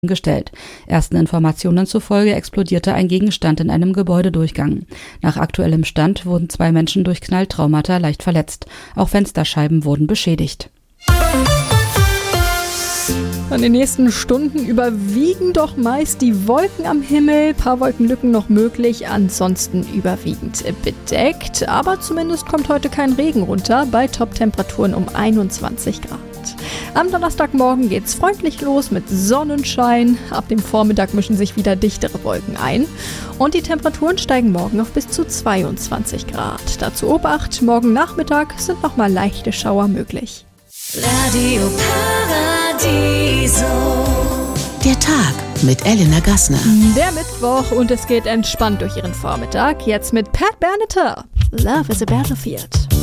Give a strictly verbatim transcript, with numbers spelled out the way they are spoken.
gestellt. Ersten Informationen zufolge explodierte ein Gegenstand in einem Gebäudedurchgang. Nach aktuellem Stand wurden zwei Menschen durch Knalltraumata leicht verletzt. Auch Fensterscheiben wurden beschädigt. In den nächsten Stunden überwiegen doch meist die Wolken am Himmel, paar Wolkenlücken noch möglich, ansonsten überwiegend bedeckt. Aber zumindest kommt heute kein Regen runter, bei Top-Temperaturen um einundzwanzig Grad. Am Donnerstagmorgen geht's freundlich los mit Sonnenschein. Ab dem Vormittag mischen sich wieder dichtere Wolken ein. Und die Temperaturen steigen morgen auf bis zu zweiundzwanzig Grad. Dazu Obacht, morgen Nachmittag sind nochmal leichte Schauer möglich. Radio Paradiso. Der Tag mit Elena Gassner. Der Mittwoch und es geht entspannt durch ihren Vormittag. Jetzt mit Pat Benatar. Love is a Battlefield.